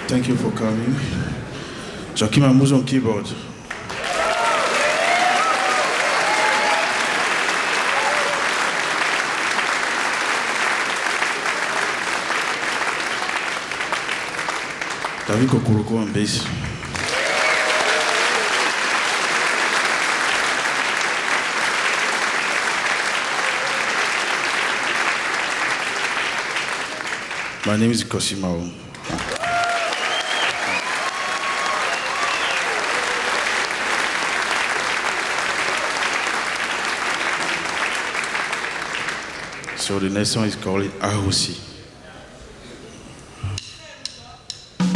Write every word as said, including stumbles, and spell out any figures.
Thank you for coming. Joachim Amouze on keyboard. David Kokoroko on bass. My name is Kosimao. So the next song is called Ahosi.